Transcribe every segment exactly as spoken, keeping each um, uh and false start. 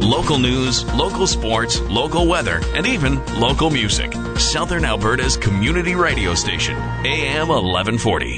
Local news, local sports, local weather, and even local music. Southern Alberta's community radio station, A M eleven forty.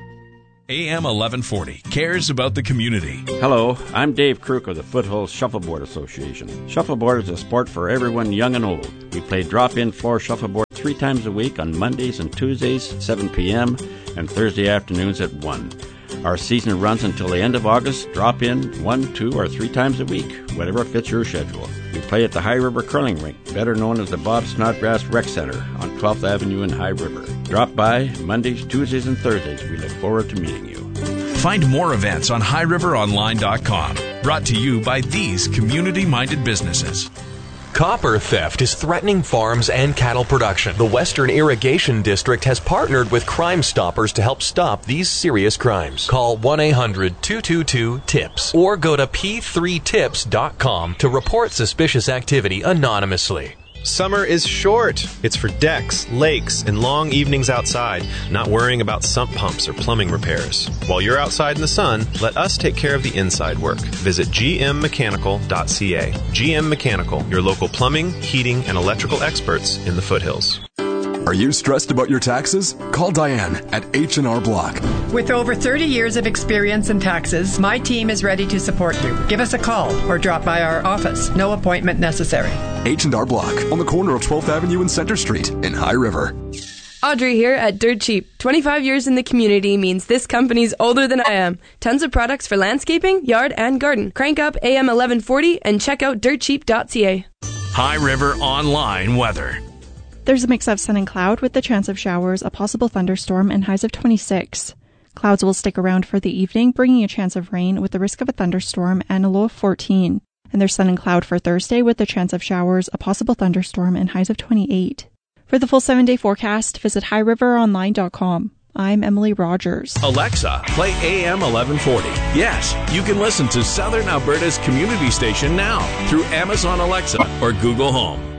A M eleven forty cares about the community. Hello, I'm Dave Kruk of the Foothills Shuffleboard Association. Shuffleboard is a sport for everyone young and old. We play drop-in floor shuffleboard three times a week on Mondays and Tuesdays, seven p.m., and Thursday afternoons at one. Our season runs until the end of August. Drop in one, two, or three times a week, whatever fits your schedule. We play at the High River Curling Rink, better known as the Bob Snodgrass Rec Center on twelfth Avenue in High River. Drop by Mondays, Tuesdays, and Thursdays. We look forward to meeting you. Find more events on high river online dot com. Brought to you by these community-minded businesses. Copper theft is threatening farms and cattle production. The Western Irrigation District has partnered with Crime Stoppers to help stop these serious crimes. Call one eight hundred two two two TIPS or go to p three tips dot com to report suspicious activity anonymously. Summer is short. It's for decks, lakes, and long evenings outside, not worrying about sump pumps or plumbing repairs. While you're outside in the sun, let us take care of the inside work. Visit g m mechanical dot c a. G M Mechanical, your local plumbing, heating, and electrical experts in the foothills. Are you stressed about your taxes? Call Diane at H and R Block. With over thirty years of experience in taxes, my team is ready to support you. Give us a call or drop by our office. No appointment necessary. H and R Block on the corner of twelfth Avenue and Center Street in High River. Audrey here at Dirt Cheap. twenty-five years in the community means this company's older than I am. Tons of products for landscaping, yard, and garden. Crank up A M eleven forty and check out dirt cheap dot c a. High River Online Weather. There's a mix of sun and cloud with the chance of showers, a possible thunderstorm, and highs of twenty-six. Clouds will stick around for the evening, bringing a chance of rain with the risk of a thunderstorm and a low of fourteen. And there's sun and cloud for Thursday with the chance of showers, a possible thunderstorm, and highs of twenty-eight. For the full seven-day forecast, visit high river online dot com. I'm Emily Rogers. Alexa, play A M eleven forty. Yes, you can listen to Southern Alberta's community station now through Amazon Alexa or Google Home.